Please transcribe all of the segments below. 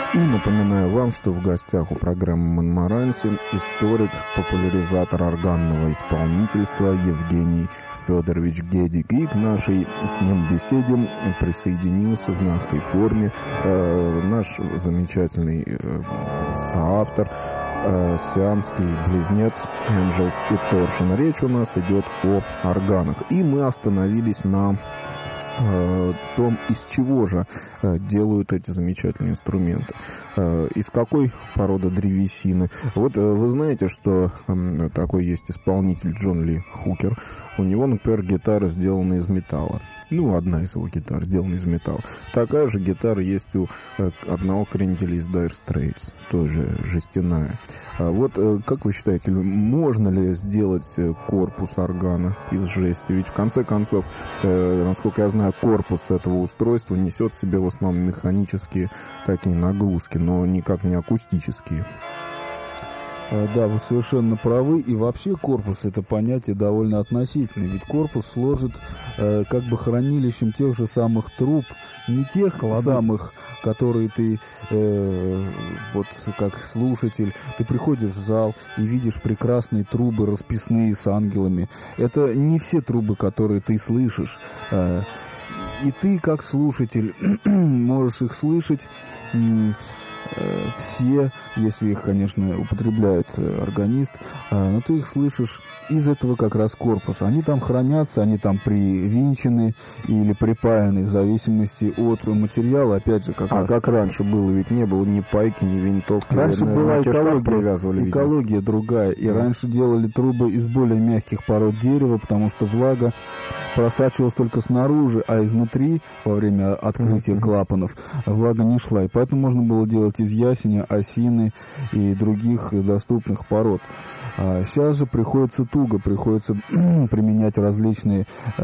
И напоминаю вам, что в гостях у программы «Монмаранси» историк, популяризатор органного исполнительства Евгений Федорович Гедик. И к нашей с ним беседе присоединился в мягкой форме наш замечательный соавтор, сиамский близнец Энджелс и Торшин. Речь у нас идет о органах. И мы остановились на том, из чего же делают эти замечательные инструменты, из какой породы древесины. Вот вы знаете, что такой есть исполнитель Джон Ли Хукер. У него, например, гитара сделана из металла. Ну, одна из его гитар сделана из металла. Такая же гитара есть у одного кренделя из Dire Straits, тоже жестяная. Вот, как вы считаете, можно ли сделать корпус органа из жести? Ведь, в конце концов, насколько я знаю, корпус этого устройства несет в себе в основном механические такие нагрузки, но никак не акустические. Да, вы совершенно правы. И вообще корпус — это понятие довольно относительное. Ведь корпус служит как бы хранилищем тех же самых труб, не тех самых, которые ты, вот как слушатель, ты приходишь в зал и видишь прекрасные трубы расписные с ангелами. Это не все трубы, которые ты слышишь. И ты, как слушатель, можешь их слышать все, если их, конечно, употребляет органист, но ты их слышишь из этого как раз корпуса. Они там хранятся, они там привинчены или припаяны в зависимости от материала, опять же, как раз. Как раньше было, ведь не было ни пайки, ни винтовки. Раньше была экология, экология другая, и раньше делали трубы из более мягких пород дерева, потому что влага просачивалась только снаружи, а изнутри, во время открытия клапанов, влага не шла, и поэтому можно было делать из ясеня, осины и других доступных пород. Сейчас же приходится туго, приходится применять различные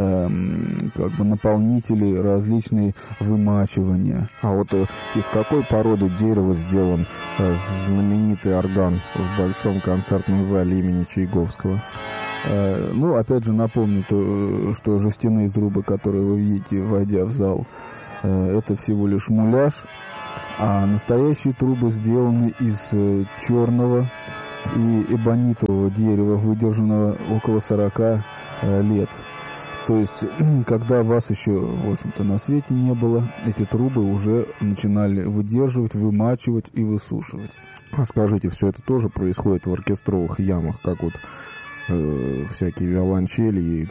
как бы наполнители, различные вымачивания. А вот из какой породы дерева сделан знаменитый орган в Большом концертном зале имени Чайковского? Ну, опять же, напомню, что жестяные трубы, которые вы видите, войдя в зал, это всего лишь муляж, а настоящие трубы сделаны из черного и эбонитового дерева, выдержанного около 40 лет. То есть, когда вас еще, в общем-то, на свете не было, эти трубы уже начинали выдерживать, вымачивать и высушивать. А скажите, все это тоже происходит в оркестровых ямах, как вот всякие виолончели и...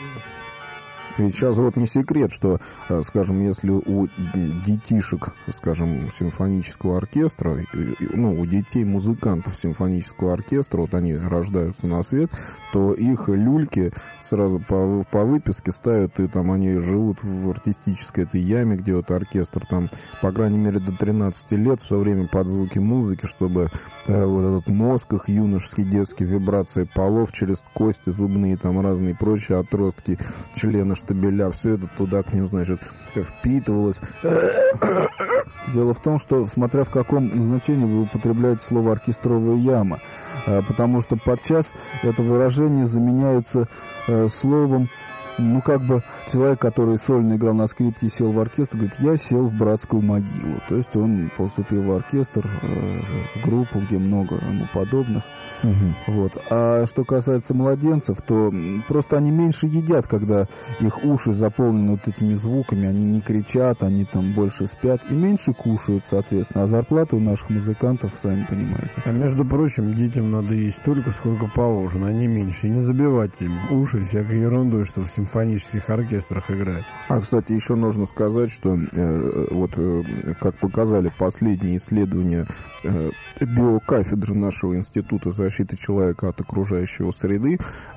Ведь сейчас вот не секрет, что, скажем, если у детишек, скажем, симфонического оркестра, ну, у детей музыкантов симфонического оркестра, вот они рождаются на свет, то их люльки сразу по выписке ставят, и там они живут в артистической этой яме, где вот оркестр там, по крайней мере, до 13 лет, все время под звуки музыки, чтобы вот этот мозг их юношеский, детский, вибрации полов через кости, зубные, там разные прочие отростки, члены штабеля, все это туда к ним, значит, впитывалось. Дело в том, что, смотря в каком значении вы употребляете слово «оркестровая яма», потому что подчас это выражение заменяется словом, ну, как бы человек, который сольно играл на скрипке, сел в оркестр, говорит, я сел в братскую могилу. То есть он поступил в оркестр, в группу, где много ему подобных. Вот. А что касается младенцев, то просто они меньше едят, когда их уши заполнены вот этими звуками, они не кричат, они там больше спят и меньше кушают, соответственно. А зарплаты у наших музыкантов, сами понимаете. А между прочим, детям надо есть столько, сколько положено, а не меньше. И не забивать им уши всякой ерундой, что в симфонических оркестрах играют. А, кстати, еще нужно сказать, что вот как показали последние исследования биокафедры нашего Института защиты человека от окружающей среды,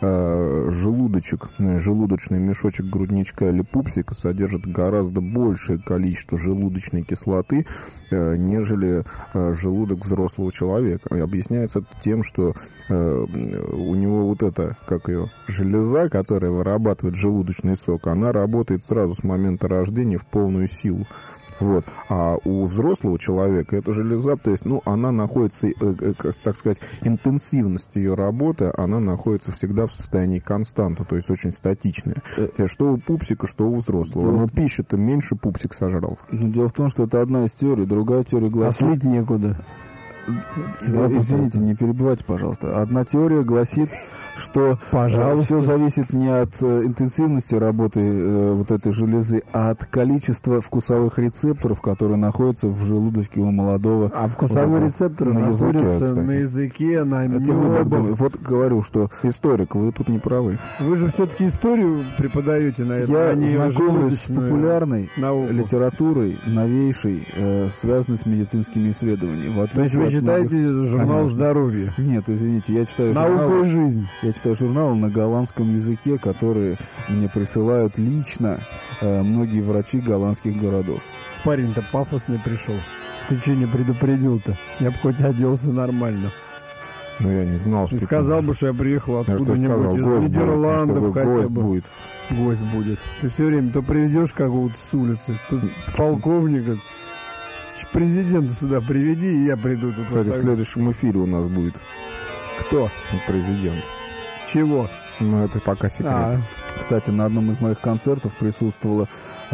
желудочный мешочек грудничка или пупсика содержит гораздо большее количество желудочной кислоты, нежели желудок взрослого человека. И объясняется это тем, что у него вот эта, как ее, железа, которая вырабатывает желудочный сок, она работает сразу с момента рождения в полную силу. Вот. А у взрослого человека эта железа, то есть, ну, она находится, так сказать, интенсивность ее работы, она находится всегда в состоянии константа, то есть очень статичная. Что у пупсика, что у взрослого. Но пищи-то меньше пупсик сожрал. Ну, дело в том, что это одна из теорий. Другая теория гласит... А слить некуда. Извините, не перебивайте, пожалуйста. Одна теория гласит, что все зависит не от интенсивности работы вот этой железы, а от количества вкусовых рецепторов, которые находятся в желудочке у молодого. А вкусовые рецепторы находятся на языке, на небе. Вот говорю, что историк, вы тут не правы. Вы же все-таки историю преподаете, наверное. Я знакомлюсь с популярной литературой, новейшей, связанной с медицинскими исследованиями. То есть вы читаете журнал «Здоровье»? Нет, извините, я читаю «Наука и жизнь». Я читаю журналы на голландском языке, которые мне присылают лично многие врачи голландских городов. Парень-то пафосный пришел. Ты что не предупредил-то? Я бы хоть оделся нормально. Ну, я не знал, что... Ты сказал бы, что я приехал откуда-нибудь из Нидерландов хотя бы. Гость будет. Ты все время то приведешь кого-то с улицы, то полковника. Президента сюда приведи, и я приду тут. Кстати, в следующем эфире у нас будет... Кто? Президент. Чего? Ну, это пока секрет. Кстати, на одном из моих концертов присутствовало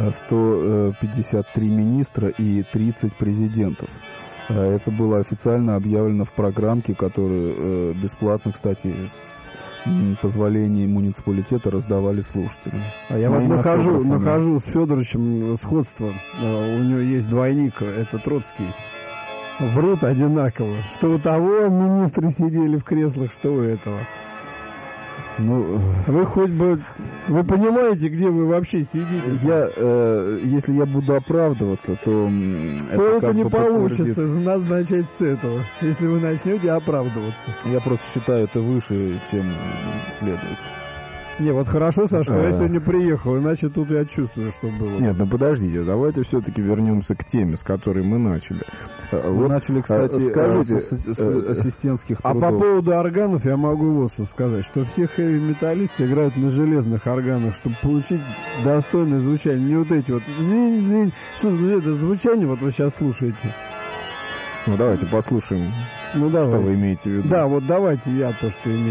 153 министра и 30 президентов. Это было официально объявлено в программке, которую бесплатно, кстати, с позволения муниципалитета раздавали слушателям. А я вот нахожу с Федоровичем сходство. У него есть двойник, это Троцкий. Врут одинаково. Что у того министры сидели в креслах, что у этого. Ну, вы хоть бы... Вы понимаете, где вы вообще сидите? Если я буду оправдываться, то это не получится назначать с этого, если вы начнете оправдываться. Я просто считаю это выше, чем следует. Не, вот хорошо, Саша, что я сегодня приехал, иначе тут я чувствую, что было. Нет, ну подождите, давайте все-таки вернемся к теме, с которой мы начали. Вы начали, кстати, скажите, с ассистентских трудов. А по поводу органов я могу вот что сказать, что все хэви-металлисты играют на железных органах, чтобы получить достойное звучание. Не вот эти вот зинь-зинь. Это звучание вот вы сейчас слушаете. Ну давайте послушаем, что вы имеете в виду. Да, вот давайте я то, что имею.